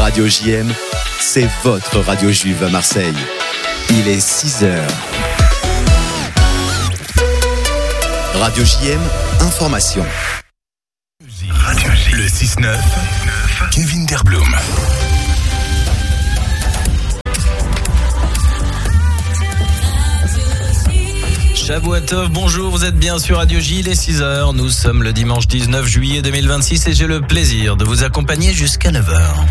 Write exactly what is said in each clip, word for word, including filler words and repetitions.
Radio J M, c'est votre radio juive à Marseille. Il est six heures. Radio J M, information. Le six neuf, Kevin Derblum. Shavuot Tov, bonjour, vous êtes bien sur Radio J, il est six heures, nous sommes le dimanche dix-neuf juillet deux mille vingt-six et j'ai le plaisir de vous accompagner jusqu'à neuf heures.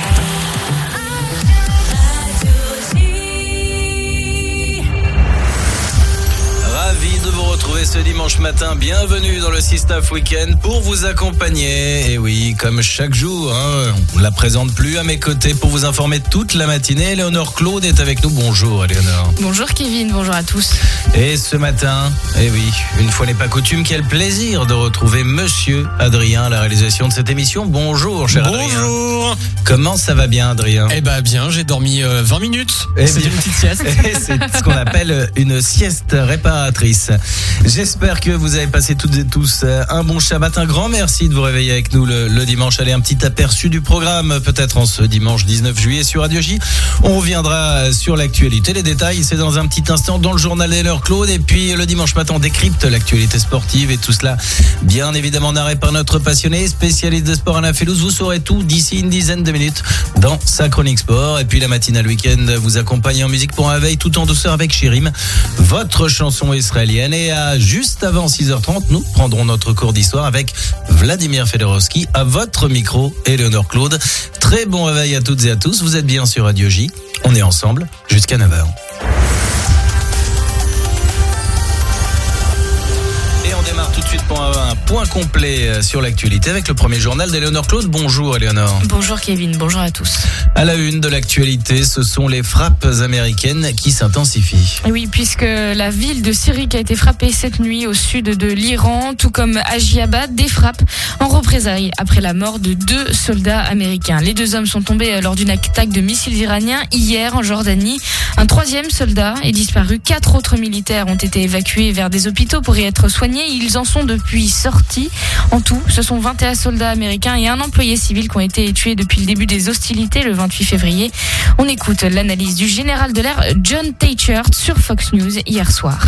Ravi de vous retrouver ce dimanche matin, bienvenue dans le six neuf Week-end pour vous accompagner. Et oui, comme chaque jour, hein, on ne la présente plus à mes côtés pour vous informer toute la matinée. Éléonore Claude est avec nous, bonjour Éléonore. Bonjour Kevin, bonjour à tous. Et ce matin, eh oui, une fois n'est pas coutume, quel plaisir de retrouver Monsieur Adrien à la réalisation de cette émission. Bonjour cher Adrien. Bonjour. Comment ça va bien Adrien? Eh ben bien, j'ai dormi euh, vingt minutes. Eh c'est bien, une petite sieste. C'est ce qu'on appelle une sieste réparatrice. J'espère que vous avez passé toutes et tous un bon Shabbat. Un grand merci de vous réveiller avec nous le, le dimanche. Allez, un petit aperçu du programme peut-être en ce dimanche dix-neuf juillet sur Radio J. On reviendra sur l'actualité. Les détails, c'est dans un petit instant dans le journal d'Héléonore Claude. Et puis le dimanche matin, on décrypte l'actualité sportive et tout cela, bien évidemment, narré par notre passionné spécialiste de sport Alain Fellouz. Vous saurez tout d'ici une dizaine de minutes dans sa chronique sport. Et puis la matinale week-end vous accompagne en musique pour un réveil tout en douceur avec Shirim, votre chanson israélienne. Et à juste avant six heures trente, nous prendrons notre cours d'histoire avec Vladimir Fedorovski à votre micro, Éléonore Claude. Très bon réveil à toutes et à tous. Vous êtes bien sur Radio J. On est ensemble jusqu'à neuf heures. Tout de suite pour un point complet sur l'actualité avec le premier journal d'Éléonore Claude. Bonjour Éléonore. Bonjour Kevin, bonjour à tous. À la une de l'actualité, ce sont les frappes américaines qui s'intensifient. Oui, puisque la ville de Syrie a été frappée cette nuit au sud de l'Iran, tout comme Ajiabad, des frappes en représailles après la mort de deux soldats américains. Les deux hommes sont tombés lors d'une attaque de missiles iraniens hier en Jordanie. Un troisième soldat est disparu. Quatre autres militaires ont été évacués vers des hôpitaux pour y être soignés. Ils en sont depuis sortis. En tout, ce sont vingt et un soldats américains et un employé civil qui ont été tués depuis le début des hostilités le vingt-huit février. On écoute l'analyse du général de l'air John Teichert sur Fox News hier soir.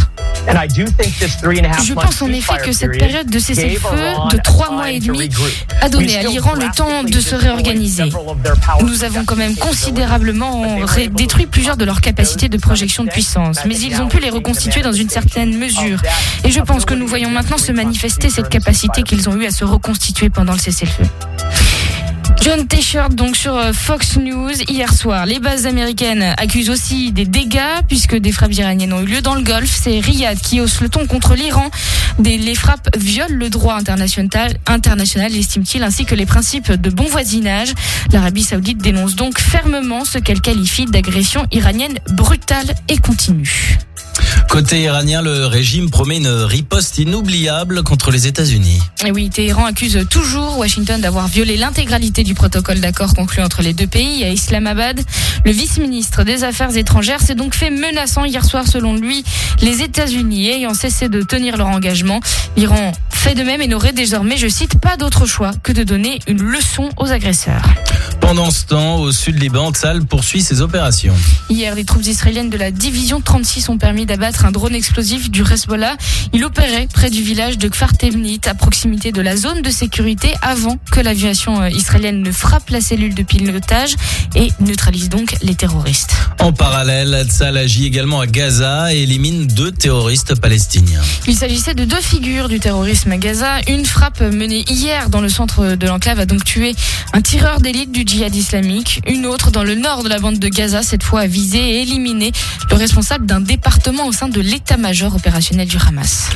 Je pense en effet que cette période de cessez-le-feu de trois mois et demi a donné à l'Iran le temps de se réorganiser. Nous avons quand même considérablement ré- détruit plusieurs de leurs capacités de projection de puissance, mais ils ont pu les reconstituer dans une certaine mesure. Et je pense que nous voyons maintenant se manifester cette capacité qu'ils ont eue à se reconstituer pendant le cessez-le-feu. John Teichert donc sur Fox News hier soir. Les bases américaines accusent aussi des dégâts puisque des frappes iraniennes ont eu lieu dans le Golfe. C'est Riyad qui hausse le ton contre l'Iran. Des, les frappes violent le droit international, international, estime-t-il, ainsi que les principes de bon voisinage. L'Arabie Saoudite dénonce donc fermement ce qu'elle qualifie d'agression iranienne brutale et continue. Côté iranien, le régime promet une riposte inoubliable contre les États-Unis. Et oui, Téhéran accuse toujours Washington d'avoir violé l'intégralité du protocole d'accord conclu entre les deux pays à Islamabad. Le vice-ministre des Affaires étrangères s'est donc fait menaçant hier soir, selon lui, les États-Unis ayant cessé de tenir leur engagement. L'Iran fait de même et n'aurait désormais, je cite, pas d'autre choix que de donner une leçon aux agresseurs. Pendant ce temps, au sud Liban, Tsahal poursuit ses opérations. Hier, les troupes israéliennes de la division trente-six ont permis d'abattre un drone explosif du Hezbollah. Il opérait près du village de Kfar Temnit, à proximité de la zone de sécurité, avant que l'aviation israélienne ne frappe la cellule de pilotage et neutralise donc les terroristes. En parallèle, Tsahal agit également à Gaza et élimine deux terroristes palestiniens. Il s'agissait de deux figures du terrorisme à Gaza. Une frappe menée hier dans le centre de l'enclave a donc tué un tireur d'élite du djihad islamique. Une autre dans le nord de la bande de Gaza, cette fois a visé et éliminé le responsable d'un département au sein de l'état-major opérationnel du Hamas.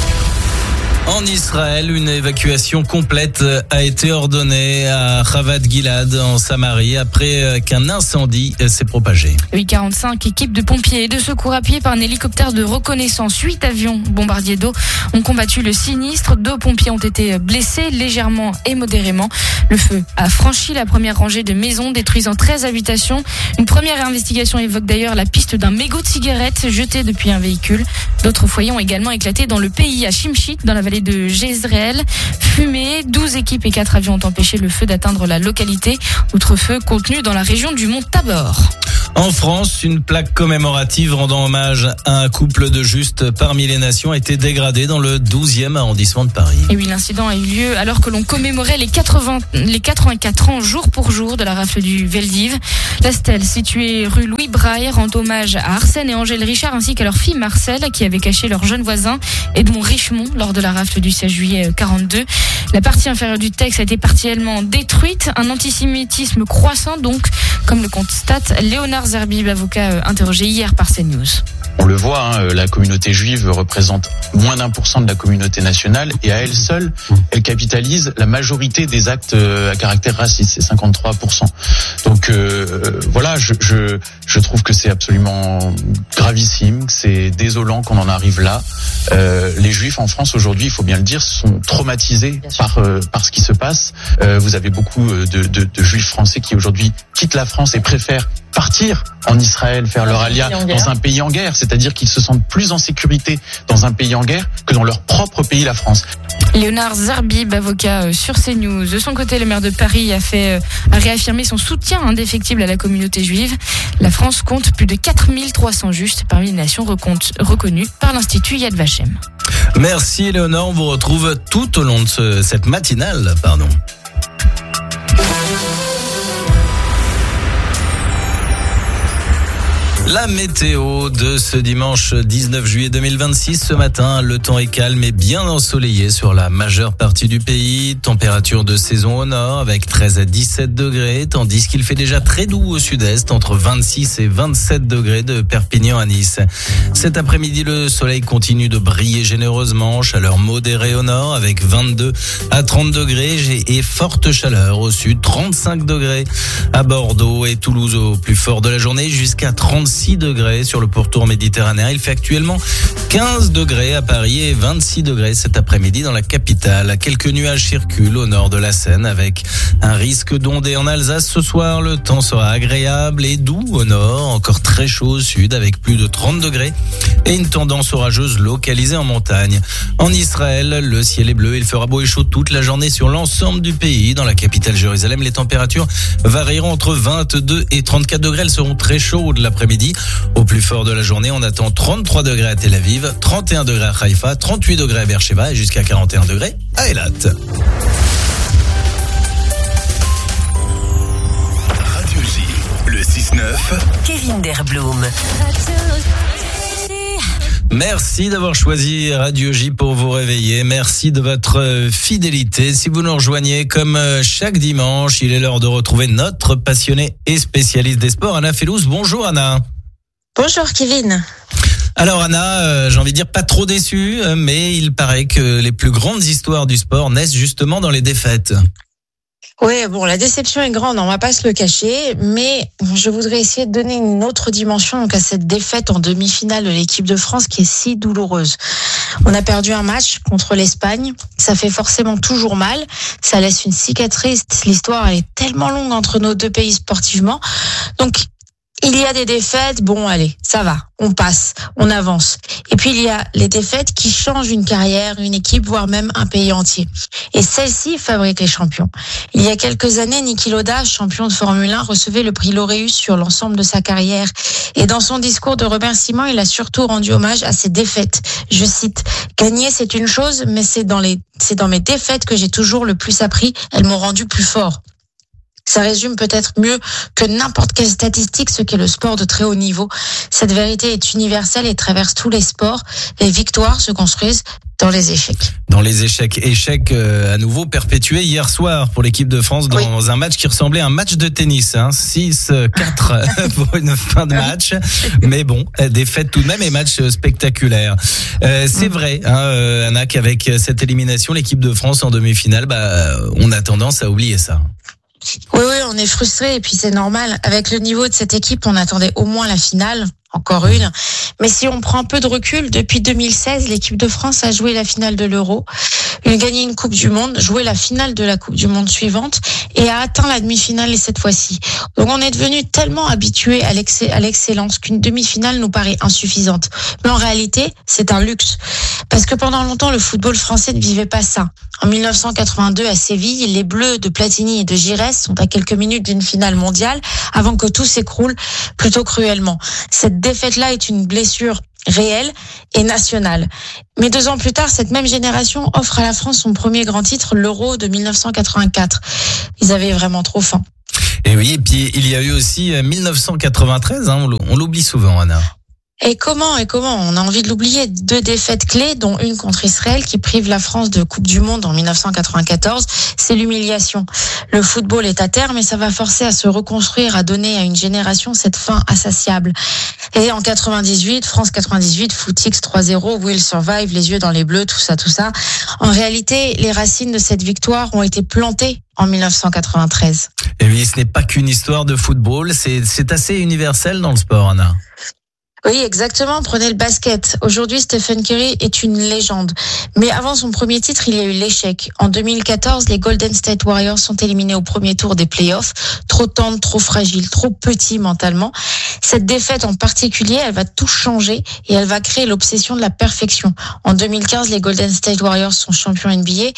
En Israël, une évacuation complète a été ordonnée à Chavat Gilad en Samarie après qu'un incendie s'est propagé. Oui, quarante-cinq équipes de pompiers et de secours à pied par un hélicoptère de reconnaissance. Huit avions bombardiers d'eau ont combattu le sinistre. Deux pompiers ont été blessés légèrement et modérément. Le feu a franchi la première rangée de maisons, détruisant treize habitations. Une première investigation évoque d'ailleurs la piste d'un mégot de cigarette jeté depuis un véhicule. D'autres foyers ont également éclaté dans le pays, à Shimshit, dans la vallée baie de Jezreel. Fumée, douze équipes et quatre avions ont empêché le feu d'atteindre la localité. Outre feu contenu dans la région du mont Tabor. En France, une plaque commémorative rendant hommage à un couple de justes parmi les nations a été dégradée dans le douzième arrondissement de Paris. Et oui, l'incident a eu lieu alors que l'on commémorait les, quatre-vingts, les quatre-vingt-quatre ans jour pour jour de la rafle du Veldiv. La stèle située rue Louis Braille rend hommage à Arsène et Angèle Richard ainsi qu'à leur fille Marcel qui avait caché leur jeune voisin Edmond Richemont lors de la rafle du seize juillet quarante-deux. La partie inférieure du texte a été partiellement détruite. Un antisémitisme croissant donc, comme le constate Léonard Zerbib, avocat interrogé hier par CNews. On le voit, hein, la communauté juive représente moins d'un pour cent de la communauté nationale et à elle seule, elle capitalise la majorité des actes à caractère raciste, c'est cinquante-trois pour cent. Donc euh, voilà, je, je, je trouve que c'est absolument gravissime, que c'est désolant qu'on en arrive là. Euh, les juifs en France aujourd'hui, il faut bien le dire, sont traumatisés par, euh, par ce qui se passe. Euh, vous avez beaucoup de, de, de juifs français qui aujourd'hui quittent la France et préfèrent partir en Israël, faire leur alia dans un pays en guerre, c'est-à-dire qu'ils se sentent plus en sécurité dans un pays en guerre que dans leur propre pays, la France. Léonard Zerbib, avocat sur CNews. De son côté, le maire de Paris a fait a réaffirmé son soutien indéfectible à la communauté juive. La France compte plus de quatre mille trois cents justes parmi les nations reconnues par l'Institut Yad Vashem. Merci Léonard, on vous retrouve tout au long de ce, cette matinale, pardon. La météo de ce dimanche dix-neuf juillet deux mille vingt-six. Ce matin, le temps est calme et bien ensoleillé sur la majeure partie du pays. Température de saison au nord avec treize à dix-sept degrés, tandis qu'il fait déjà très doux au sud-est, entre vingt-six et vingt-sept degrés de Perpignan à Nice. Cet après-midi, le soleil continue de briller généreusement. Chaleur modérée au nord avec vingt-deux à trente degrés et forte chaleur au sud, trente-cinq degrés à Bordeaux et Toulouse au plus fort de la journée, jusqu'à trente-six degrés sur le pourtour méditerranéen. Il fait actuellement quinze degrés à Paris et vingt-six degrés cet après-midi dans la capitale. Quelques nuages circulent au nord de la Seine avec un risque d'ondées en Alsace. Ce soir, le temps sera agréable et doux au nord, encore très chaud au sud avec plus de trente degrés et une tendance orageuse localisée en montagne. En Israël, le ciel est bleu. Il fera beau et chaud toute la journée sur l'ensemble du pays. Dans la capitale Jérusalem, les températures varieront entre vingt-deux et trente-quatre degrés. Elles seront très chaudes l'après-midi. Au plus fort de la journée, on attend trente-trois degrés à Tel Aviv, trente et un degrés à Haïfa, trente-huit degrés à Beersheba et jusqu'à quarante et un degrés à Eilat. Radio J, le six neuf. Kevin Derblum. Merci d'avoir choisi Radio J pour vous réveiller. Merci de votre fidélité. Si vous nous rejoignez comme chaque dimanche, il est l'heure de retrouver notre passionnée et spécialiste des sports, Anna Felous. Bonjour Anna. Bonjour Kevin. Alors Anna, euh, j'ai envie de dire pas trop déçue, mais il paraît que les plus grandes histoires du sport naissent justement dans les défaites. Oui, bon, la déception est grande, on va pas se le cacher, mais je voudrais essayer de donner une autre dimension donc à cette défaite en demi-finale de l'équipe de France qui est si douloureuse. On a perdu un match contre l'Espagne, ça fait forcément toujours mal, ça laisse une cicatrice, l'histoire elle est tellement longue entre nos deux pays sportivement, donc il y a des défaites, bon allez, ça va, on passe, on avance. Et puis il y a les défaites qui changent une carrière, une équipe, voire même un pays entier. Et celles-ci fabriquent les champions. Il y a quelques années, Niki Lauda, champion de Formule un, recevait le prix Laureus sur l'ensemble de sa carrière. Et dans son discours de remerciement, il a surtout rendu hommage à ses défaites. Je cite, « Gagner, c'est une chose, mais c'est dans les, c'est dans mes défaites que j'ai toujours le plus appris. Elles m'ont rendu plus fort. » Ça résume peut-être mieux que n'importe quelle statistique ce qu'est le sport de très haut niveau. Cette vérité est universelle et traverse tous les sports. Les victoires se construisent dans les échecs. Dans les échecs, échecs euh, à nouveau perpétués hier soir pour l'équipe de France dans oui. un match qui ressemblait à un match de tennis, hein, six quatre pour une fin de match. Mais bon, défaite tout de même et match spectaculaire. Euh, c'est vrai, hein, euh, Anna, qu'avec cette élimination, l'équipe de France en demi-finale, bah, on a tendance à oublier ça. Oui, oui, on est frustré et puis c'est normal. Avec le niveau de cette équipe, on attendait au moins la finale. Encore une. Mais si on prend un peu de recul, depuis deux mille seize, l'équipe de France a joué la finale de l'Euro, a gagné une Coupe du Monde, joué la finale de la Coupe du Monde suivante et a atteint la demi-finale cette fois-ci. Donc on est devenu tellement habitué à l'excellence qu'une demi-finale nous paraît insuffisante. Mais en réalité, c'est un luxe. Parce que pendant longtemps, le football français ne vivait pas ça. En dix-neuf cent quatre-vingt-deux, à Séville, les Bleus de Platini et de Giresse sont à quelques minutes d'une finale mondiale avant que tout s'écroule plutôt cruellement. Cette défaite-là est une blessure réelle et nationale. Mais deux ans plus tard, cette même génération offre à la France son premier grand titre, l'Euro de dix-neuf cent quatre-vingt-quatre. Ils avaient vraiment trop faim. Et oui, et puis il y a eu aussi dix-neuf cent quatre-vingt-treize, hein, on l'oublie souvent, Anna. Et comment, et comment, on a envie de l'oublier, deux défaites clés, dont une contre Israël qui prive la France de Coupe du Monde en dix-neuf cent quatre-vingt-quatorze, c'est l'humiliation. Le football est à terre, mais ça va forcer à se reconstruire, à donner à une génération cette faim insatiable. Et en quatre-vingt-dix-huit, France quatre-vingt-dix-huit, Footix trois zéro, Will Survive, les yeux dans les bleus, tout ça, tout ça. En réalité, les racines de cette victoire ont été plantées en dix-neuf cent quatre-vingt-treize. Et oui, ce n'est pas qu'une histoire de football, c'est, c'est assez universel dans le sport, Anna. Oui, exactement. Prenez le basket. Aujourd'hui, Stephen Curry est une légende. Mais avant son premier titre, il y a eu l'échec. En deux mille quatorze, les Golden State Warriors sont éliminés au premier tour des playoffs. Trop tendres, trop fragiles, trop petits mentalement. Cette défaite en particulier, elle va tout changer et elle va créer l'obsession de la perfection. En deux mille quinze, les Golden State Warriors sont champions N B A.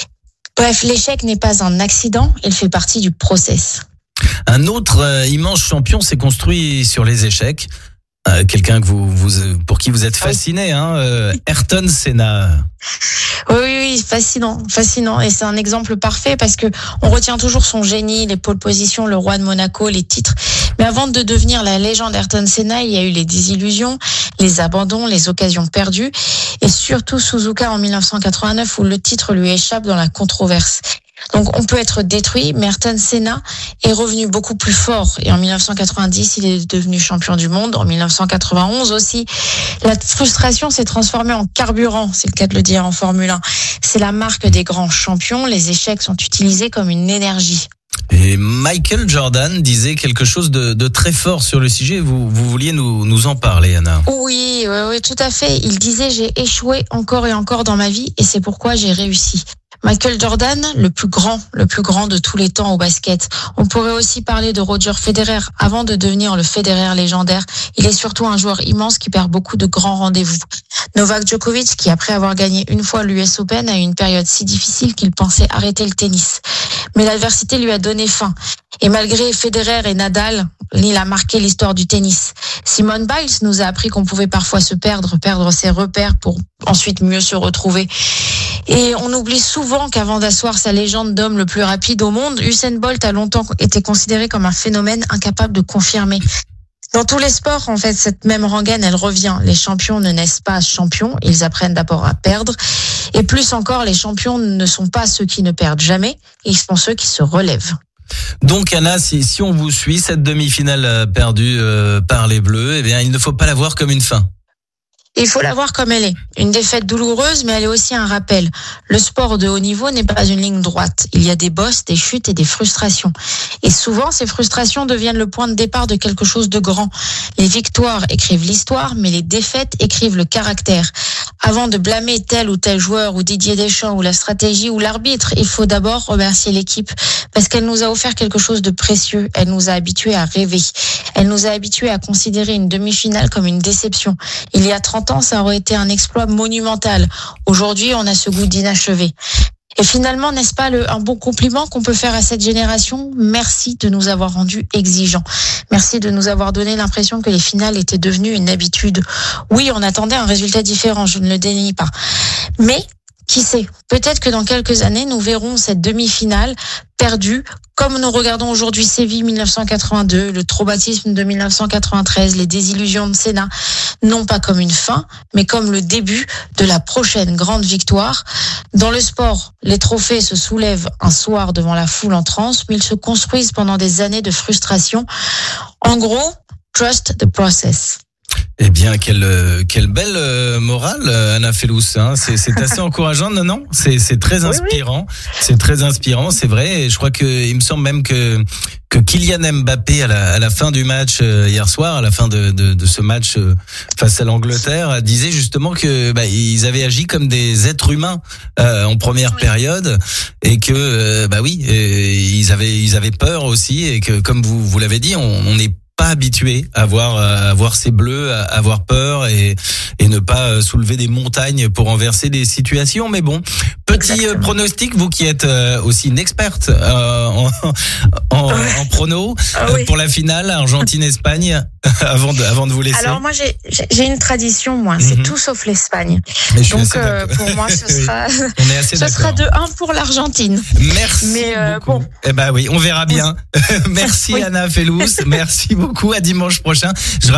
Bref, l'échec n'est pas un accident, il fait partie du process. Un autre euh, immense champion s'est construit sur les échecs. Euh, quelqu'un que vous, vous, pour qui vous êtes fasciné, hein, euh, Ayrton Senna. Oui, oui, oui, fascinant, fascinant, et c'est un exemple parfait parce que on retient toujours son génie, les pole positions, le roi de Monaco, les titres. Mais avant de devenir la légende Ayrton Senna, il y a eu les désillusions, les abandons, les occasions perdues, et surtout Suzuka en dix-neuf cent quatre-vingt-neuf où le titre lui échappe dans la controverse. Donc on peut être détruit, mais Ayrton Senna est revenu beaucoup plus fort. Et en dix-neuf cent quatre-vingt-dix, il est devenu champion du monde. En dix-neuf cent quatre-vingt-onze aussi, la frustration s'est transformée en carburant, c'est le cas de le dire en Formule un. C'est la marque des grands champions. Les échecs sont utilisés comme une énergie. Et Michael Jordan disait quelque chose de, de très fort sur le sujet. Vous, vous vouliez nous, nous en parler, Anna? Oui, oui, oui, tout à fait. Il disait « J'ai échoué encore et encore dans ma vie et c'est pourquoi j'ai réussi ». Michael Jordan, le plus grand, le plus grand de tous les temps au basket. On pourrait aussi parler de Roger Federer. Avant de devenir le Federer légendaire, il est surtout un joueur immense qui perd beaucoup de grands rendez-vous. Novak Djokovic, qui après avoir gagné une fois l'U S Open, a eu une période si difficile qu'il pensait arrêter le tennis. Mais l'adversité lui a donné faim. Et malgré Federer et Nadal, il a marqué l'histoire du tennis. Simone Biles nous a appris qu'on pouvait parfois se perdre, perdre ses repères pour ensuite mieux se retrouver. Et on oublie souvent qu'avant d'asseoir sa légende d'homme le plus rapide au monde, Usain Bolt a longtemps été considéré comme un phénomène incapable de confirmer. Dans tous les sports, en fait, cette même rengaine, elle revient. Les champions ne naissent pas champions, ils apprennent d'abord à perdre. Et plus encore, les champions ne sont pas ceux qui ne perdent jamais, ils sont ceux qui se relèvent. Donc Anna, si, si on vous suit, cette demi-finale perdue euh, par les Bleus, eh bien, il ne faut pas la voir comme une fin. Il faut la voir comme elle est. Une défaite douloureuse, mais elle est aussi un rappel. Le sport de haut niveau n'est pas une ligne droite. Il y a des bosses, des chutes et des frustrations. Et souvent, ces frustrations deviennent le point de départ de quelque chose de grand. Les victoires écrivent l'histoire, mais les défaites écrivent le caractère. Avant de blâmer tel ou tel joueur, ou Didier Deschamps, ou la stratégie, ou l'arbitre, il faut d'abord remercier l'équipe, parce qu'elle nous a offert quelque chose de précieux. Elle nous a habitués à rêver. Elle nous a habitués à considérer une demi-finale comme une déception. Il y a trente ans, ça aurait été un exploit monumental. Aujourd'hui, on a ce goût d'inachevé. Et finalement, n'est-ce pas le, un bon compliment qu'on peut faire à cette génération? Merci de nous avoir rendus exigeants. Merci de nous avoir donné l'impression que les finales étaient devenues une habitude. Oui, on attendait un résultat différent, je ne le dénie pas. Mais, qui sait, peut-être que dans quelques années, nous verrons cette demi-finale perdue, comme nous regardons aujourd'hui Séville dix-neuf cent quatre-vingt-deux, le traumatisme de dix-neuf cent quatre-vingt-treize, les désillusions de Senna, non pas comme une fin, mais comme le début de la prochaine grande victoire. Dans le sport, les trophées se soulèvent un soir devant la foule en transe, mais ils se construisent pendant des années de frustration. En gros, trust the process. Eh bien, quelle quelle belle euh, morale, Anna Felous. Hein. C'est, c'est assez encourageant, non, non. C'est c'est très inspirant. Oui, oui. C'est très inspirant, c'est vrai. Et je crois que il me semble même que que Kylian Mbappé à la, à la fin du match euh, hier soir, à la fin de, de, de ce match euh, face à l'Angleterre, disait justement que bah, ils avaient agi comme des êtres humains euh, en première oui. période et que euh, bah oui, et ils avaient ils avaient peur aussi et que comme vous vous l'avez dit, on, on est pas habitué à voir à voir ces bleus, à avoir peur et et ne pas soulever des montagnes pour renverser des situations. Mais bon, petit Exactement. pronostic, vous qui êtes aussi une experte euh, en en, ouais. en prono ah, oui. pour la finale Argentine-Espagne. avant de avant de vous laisser. Alors moi j'ai j'ai une tradition moi, c'est mm-hmm. tout sauf l'Espagne. Donc euh, pour moi ce sera on est assez ce sera deux un pour l'Argentine. Merci. Mais euh, beaucoup. Bon. Eh ben oui, on verra bien. Merci oui. Anna Felous, merci beaucoup. À dimanche prochain. Je